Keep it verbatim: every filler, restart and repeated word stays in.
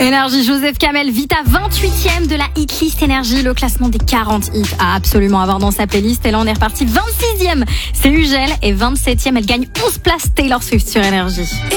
Énergie, Joseph Kamel, Vita, vingt-huitième de la hitlist Énergie, le classement des quarante hits à absolument avoir dans sa playlist. Et là, on est reparti vingt-sixième, c'est Ugel, et vingt-septième, elle gagne onze places, Taylor Swift sur Énergie.